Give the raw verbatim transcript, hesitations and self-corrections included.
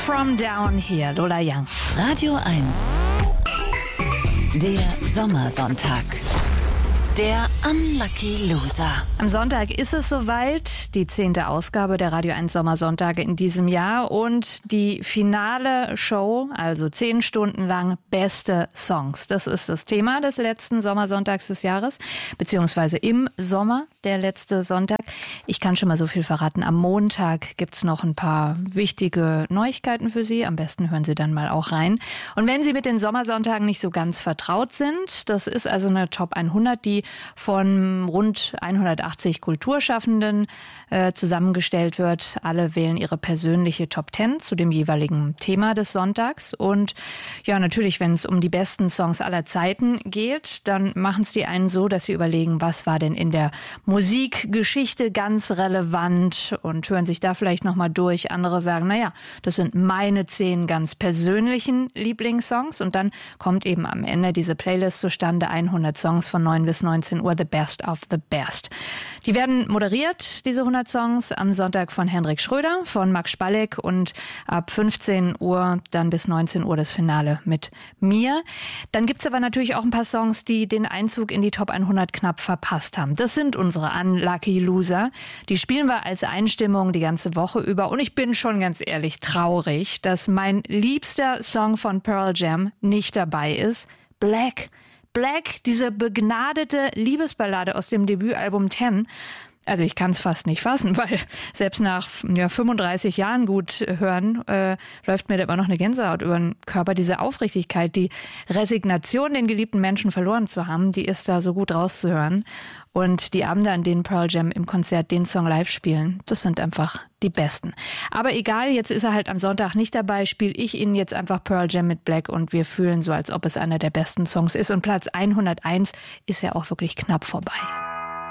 From Down Here, Lola Young. Radio eins. Der Sommersonntag. Der Unlucky Loser. Am Sonntag ist es soweit, die zehnte Ausgabe der Radio eins Sommersonntage in diesem Jahr und die finale Show, also zehn Stunden lang beste Songs. Das ist das Thema des letzten Sommersonntags des Jahres, beziehungsweise im Sommer, der letzte Sonntag. Ich kann schon mal so viel verraten, am Montag gibt's noch ein paar wichtige Neuigkeiten für Sie. Am besten hören Sie dann mal auch rein. Und wenn Sie mit den Sommersonntagen nicht so ganz vertraut sind, das ist also eine Top hundert, die von rund hundertachtzig Kulturschaffenden äh, zusammengestellt wird. Alle wählen ihre persönliche Top zehn zu dem jeweiligen Thema des Sonntags. Und ja, natürlich, wenn es um die besten Songs aller Zeiten geht, dann machen es die einen so, dass sie überlegen, was war denn in der Musikgeschichte ganz relevant und hören sich da vielleicht nochmal durch. Andere sagen, naja, das sind meine zehn ganz persönlichen Lieblingssongs. Und dann kommt eben am Ende diese Playlist zustande, hundert Songs von neun bis neunzehn Uhr, the best of the best. Die werden moderiert, diese hundert Songs, am Sonntag von Hendrik Schröder, von Max Spalleck und ab fünfzehn Uhr dann bis neunzehn Uhr das Finale mit mir. Dann gibt's aber natürlich auch ein paar Songs, die den Einzug in die Top hundert knapp verpasst haben. Das sind unsere Unlucky Loser. Die spielen wir als Einstimmung die ganze Woche über und ich bin schon ganz ehrlich traurig, dass mein liebster Song von Pearl Jam nicht dabei ist. Black. Black, diese begnadete Liebesballade aus dem Debütalbum zehn. Also ich kann es fast nicht fassen, weil selbst nach ja, fünfunddreißig Jahren gut hören, äh, läuft mir da immer noch eine Gänsehaut über den Körper. Diese Aufrichtigkeit, die Resignation, den geliebten Menschen verloren zu haben, die ist da so gut rauszuhören. Und die Abende, an denen Pearl Jam im Konzert den Song live spielen, das sind einfach die besten. Aber egal, jetzt ist er halt am Sonntag nicht dabei, spiele ich Ihnen jetzt einfach Pearl Jam mit Black und wir fühlen so, als ob es einer der besten Songs ist. Und Platz hunderteins ist ja auch wirklich knapp vorbei.